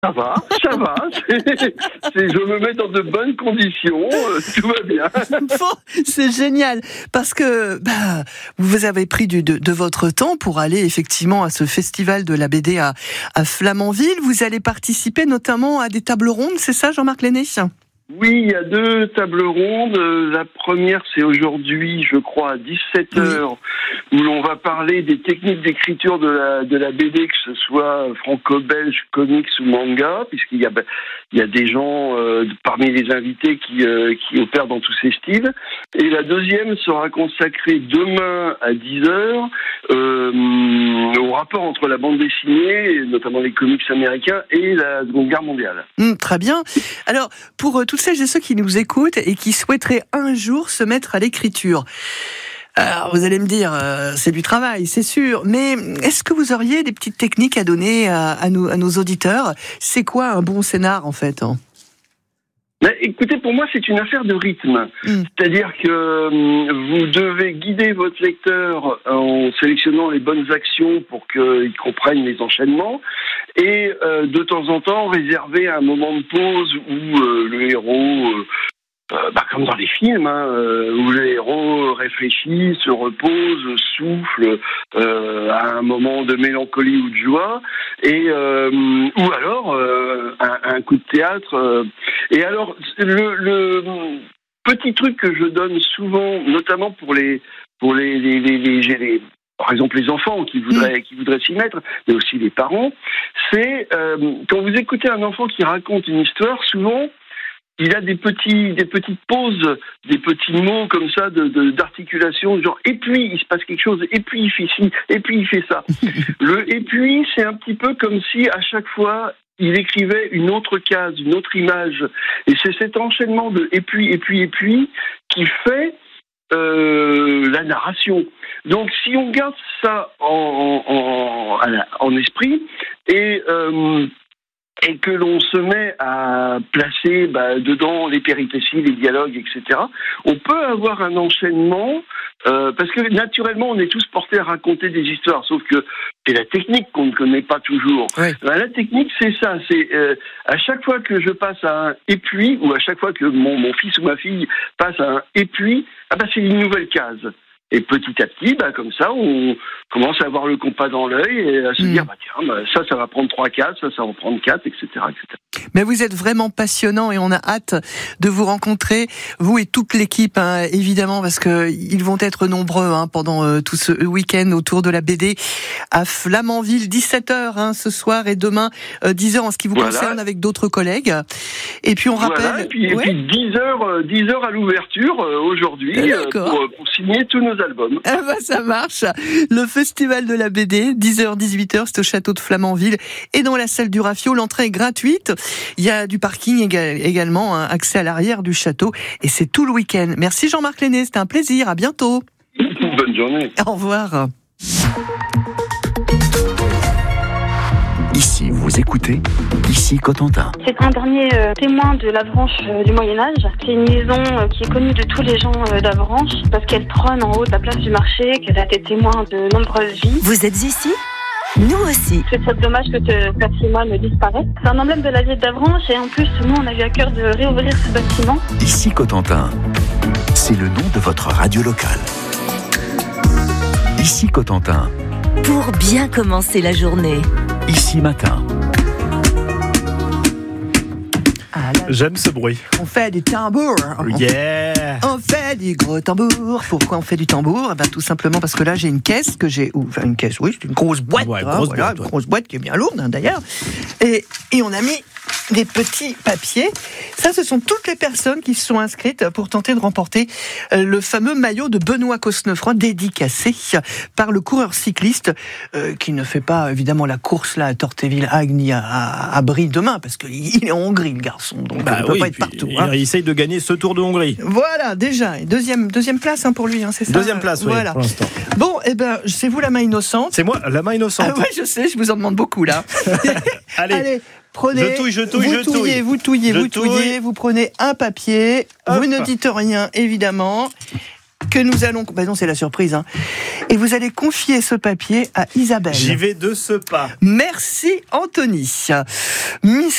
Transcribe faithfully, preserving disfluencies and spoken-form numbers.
Ça va, ça va. C'est, c'est, je me mets dans de bonnes conditions, euh, tout va bien. Bon, c'est génial, parce que bah, vous avez pris du, de, de votre temps pour aller effectivement à ce festival de la B D à, à Flamanville. Vous allez participer notamment à des tables rondes, c'est ça, Jean-Marc Lenné ? Oui, il y a deux tables rondes. La première, c'est aujourd'hui, je crois, à dix-sept heures, oui. Où l'on va parler des techniques d'écriture de la, de la B D, que ce soit franco-belge, comics ou manga, puisqu'il y a, il y a des gens euh, parmi les invités qui, euh, qui opèrent dans tous ces styles. Et la deuxième sera consacrée demain à dix heures euh, au rapport entre la bande dessinée, et notamment les comics américains, et la Seconde Guerre mondiale. Mmh, très bien. Alors, pour euh, toutes celles et ceux qui nous écoutent et qui souhaiteraient un jour se mettre à l'écriture, alors vous allez me dire, euh, c'est du travail, c'est sûr, mais est-ce que vous auriez des petites techniques à donner à, à, nos, à nos auditeurs ? C'est quoi un bon scénar, en fait, hein ? Mais écoutez, pour moi, c'est une affaire de rythme. Mmh. C'est-à-dire que euh, vous devez guider votre lecteur en sélectionnant les bonnes actions pour qu'il comprenne les enchaînements et euh, de temps en temps réserver un moment de pause où euh, le héros... Euh, Euh, bah, comme dans les films, hein, euh, où le héros réfléchit, se repose, souffle euh, à un moment de mélancolie ou de joie, et euh, ou alors euh, un, un coup de théâtre. Euh, et alors le, le petit truc que je donne souvent, notamment pour les pour les les, les, les, les par exemple les enfants qui voudraient mmh. qui voudraient s'y mettre, mais aussi les parents, c'est euh, quand vous écoutez un enfant qui raconte une histoire, souvent il a des petits, des petites pauses, des petits mots comme ça de, de, d'articulation, genre et puis il se passe quelque chose, et puis il fait ci, et puis il fait ça. Le et puis c'est un petit peu comme si à chaque fois il écrivait une autre case, une autre image, et c'est cet enchaînement de et puis et puis et puis qui fait euh, la narration. Donc si on garde ça en, en, en, en esprit et euh, et que l'on se met à placer bah, dedans les péripéties, les dialogues, et cetera, on peut avoir un enchaînement, euh, parce que naturellement, on est tous portés à raconter des histoires, sauf que c'est la technique qu'on ne connaît pas toujours. Ouais. Ben, la technique, c'est ça, c'est euh, à chaque fois que je passe à un « et puis », ou à chaque fois que mon, mon fils ou ma fille passe à un « et puis », ah bah, c'est une nouvelle case. Et petit à petit, bah, comme ça, on commence à avoir le compas dans l'œil et à se mmh. dire, bah, tiens, bah, ça, ça va prendre trois cases, ça, ça va en prendre quatre, et cetera, et cetera. Mais vous êtes vraiment passionnant et on a hâte de vous rencontrer, vous et toute l'équipe, hein, évidemment, parce que ils vont être nombreux hein, pendant euh, tout ce week-end autour de la B D à Flamanville, dix-sept heures hein, ce soir et demain euh, dix heures en ce qui vous voilà. concerne avec d'autres collègues. Et puis on rappelle... Voilà, et puis, ouais. et puis dix heures, euh, dix heures à l'ouverture euh, aujourd'hui euh, pour, pour signer tous nos albums. Ah bah ça marche. Le festival de la B D, dix heures dix-huit heures, c'est au château de Flamanville et dans la salle du Rafio, l'entrée est gratuite. Il y a du parking également, hein, accès à l'arrière du château et c'est tout le week-end. Merci Jean-Marc Lenné, c'était un plaisir, à bientôt. Bonne journée. Au revoir. Ici, vous écoutez, ici Cotentin. C'est un dernier euh, témoin de l'Avranches euh, du Moyen-Âge. C'est une maison euh, qui est connue de tous les gens euh, d'Avranches parce qu'elle trône en haut de la place du marché, qu'elle a été témoin de nombreuses vies. Vous êtes ici ? Nous aussi. C'est très dommage que ce patrimoine disparaisse. C'est un emblème de la ville d'Avranches et en plus, nous, on a eu à cœur de réouvrir ce bâtiment. Ici Cotentin, c'est le nom de votre radio locale. Ici Cotentin. Pour bien commencer la journée. Ici Matin. Ah, là, j'aime ce bruit. On fait du tambour. Yeah. On fait du gros tambour. Pourquoi on fait du tambour ? Eh ben, tout simplement parce que là, j'ai une caisse que j'ai... Enfin, une caisse, oui, c'est une grosse boîte. Ouais, hein, grosse, voilà, boîte ouais. une grosse boîte qui est bien lourde, hein, d'ailleurs. Et, et on a mis des petits papiers. Ça, ce sont toutes les personnes qui se sont inscrites pour tenter de remporter le fameux maillot de Benoît Cosnefroy, dédicacé par le coureur cycliste euh, qui ne fait pas, évidemment, la course là à Torteville-Hague ni à, à, à Brie demain, parce qu'il est en Hongrie, le garçon, donc bah il ne peut oui, pas être partout. Il, hein. il essaye de gagner ce Tour de Hongrie. Voilà, déjà. Deuxième, deuxième place hein, pour lui, hein, c'est ça. Deuxième place, oui, voilà. Pour l'instant. Bon, eh ben, c'est vous la main innocente. C'est moi, la main innocente. Ah ouais, je sais, je vous en demande beaucoup, là. Allez. Allez. Prenez, je touille, je touille, vous je touillez, touille. vous touillez, je vous touille. touillez, vous prenez un papier, Hop. Vous ne dites rien, évidemment, que nous allons... Bah non, c'est la surprise, hein. Et vous allez confier ce papier à Isabelle. J'y vais de ce pas. Merci, Anthony. Miss